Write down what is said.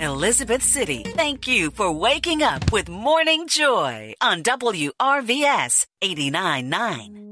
Elizabeth City, thank you for waking up with Morning Joy on WRVS 89.9.